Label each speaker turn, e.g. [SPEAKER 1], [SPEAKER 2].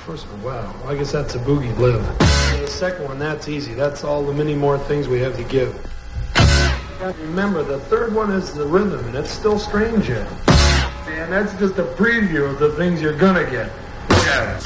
[SPEAKER 1] first one, wow. Well, I guess that's a boogie live. And the second one, that's easy. That's all the many more things we have to give. Remember, the third one is the rhythm, and it's still strange yet. And that's just a preview of the things you're gonna get. Yeah.